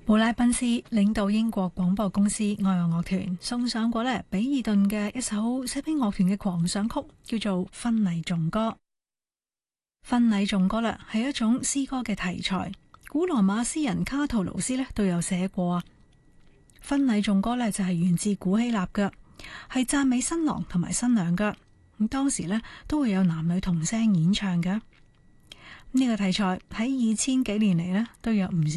布拉賓斯領導英國廣播公司愛樂樂團送上過比爾頓嘅一首寫俾樂團嘅狂想曲，叫做《婚禮頌歌》。婚禮頌歌係一種詩歌嘅題材，古羅馬詩人卡圖盧斯都有寫過啊。婚禮頌歌就係源自古希臘嘅，係讚美新郎同埋新娘嘅。咁當時都會有男女同聲演唱嘅。呢個題材喺2000幾年嚟都有唔少